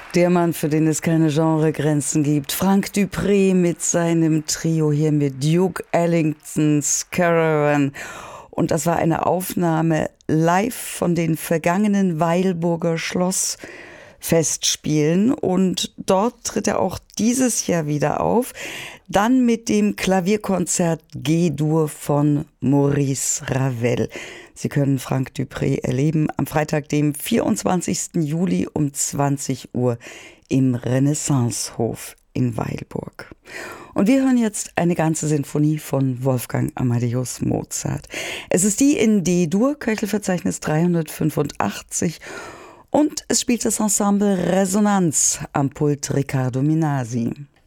Der Mann, für den es keine Genregrenzen gibt. Frank Dupré mit seinem Trio hier mit Duke Ellingtons Caravan. Und das war eine Aufnahme live von den vergangenen Weilburger Schlossfestspielen. Und dort tritt er auch dieses Jahr wieder auf. Dann mit dem Klavierkonzert G-Dur von Maurice Ravel. Sie können Frank Dupré erleben am Freitag, dem 24. Juli um 20 Uhr im Renaissancehof in Weilburg. Und wir hören jetzt eine ganze Sinfonie von Wolfgang Amadeus Mozart. Es ist die in D-Dur, Köchelverzeichnis 385, und es spielt das Ensemble Resonanz am Pult Riccardo Minasi.